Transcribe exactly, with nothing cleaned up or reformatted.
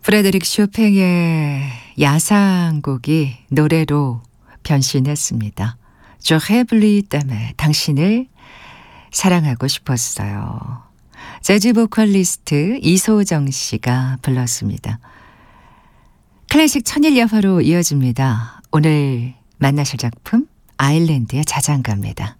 프레드릭 쇼팽의 야상곡이 노래로 변신했습니다. Je voulais t'aimer, 당신을 사랑하고 싶었어요. 재즈 보컬리스트 이소정 씨가 불렀습니다. 클래식 천일야화로 이어집니다. 오늘 만나실 작품 아일랜드의 자장가입니다.